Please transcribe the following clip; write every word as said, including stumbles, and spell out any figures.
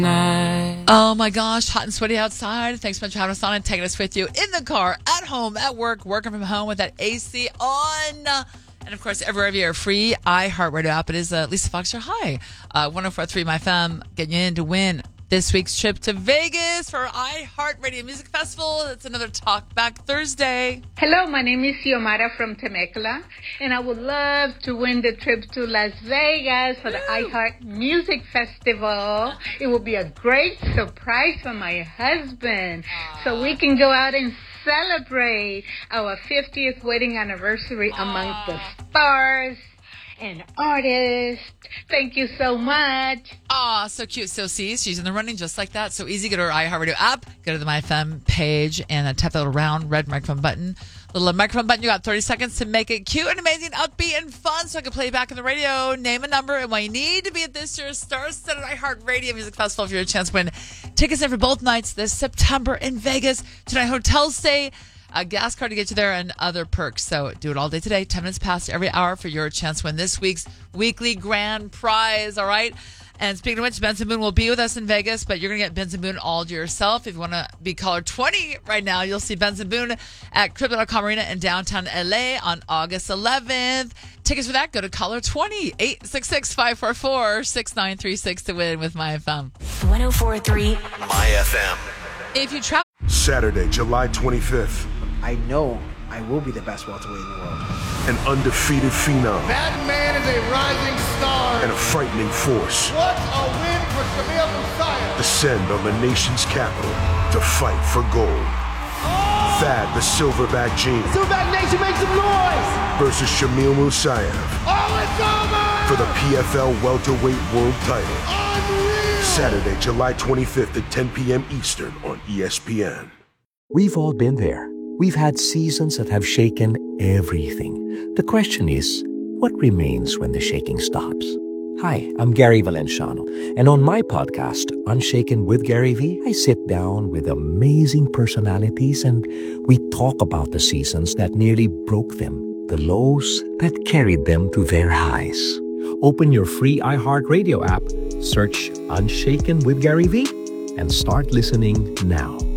Oh my gosh, hot and sweaty outside. Thanks so much for having us on and taking us with you in the car, at home, at work, working from home with that A C on. And of course, everywhere via our free iHeartRadio app. It is uh, Lisa Fox, your hi. Uh, one oh four point three My F M, getting you in to win this week's trip to Vegas for iHeartRadio Music Festival. It's another Talk Back Thursday. Hello, my name is Xiomara from Temecula, and I would love to win the trip to Las Vegas for the Woo! iHeart Music Festival. It will be a great surprise for my husband, Aww. so we can go out and celebrate our fiftieth wedding anniversary Aww. among the stars and artist. Thank you so much. Aw, so cute. So see, she's in the running just like that. So easy. Go to our iHeartRadio app, go to the My F M page, and uh, tap that little round red microphone button. The little microphone button, you got thirty seconds to make it cute and amazing, upbeat, and fun so I can play you back on the radio. Name a number and why you need to be at this year's Star-Studded iHeartRadio Music Festival if you're a chance to win tickets in for both nights this September in Vegas. Tonight, hotel stay, a gas card to get you there, and other perks. So do it all day today. ten minutes past every hour for your chance to win this week's weekly grand prize. All right. And speaking of which, Benson Boone will be with us in Vegas, but you're going to get Benson Boone all to yourself. If you want to be caller twenty right now, you'll see Benson Boone at Crypto dot com Arena in downtown L A on August eleventh. Tickets for that, go to caller twenty, eight six six, five four four, six nine three six to win with My F M. one oh four point three My F M. If you travel... Saturday, July twenty-fifth. I know I will be the best welterweight in the world. An undefeated phenom. That man is a rising star. And a frightening force. What a win for Shamil Musayev. Descend on the nation's capital to fight for gold. Oh! Thad the Silverback Gene. Silverback Nation, make some noise! Versus Shamil Musayev. Oh, it's over! For the P F L welterweight world title. Unreal! Saturday, July twenty-fifth at ten p.m. Eastern on E S P N. We've all been there. We've had seasons that have shaken everything. The question is, what remains when the shaking stops? Hi, I'm Gary Valenciano, and on my podcast, Unshaken with Gary V, I sit down with amazing personalities and we talk about the seasons that nearly broke them, the lows that carried them to their highs. Open your free iHeartRadio app, search Unshaken with Gary V, and start listening now.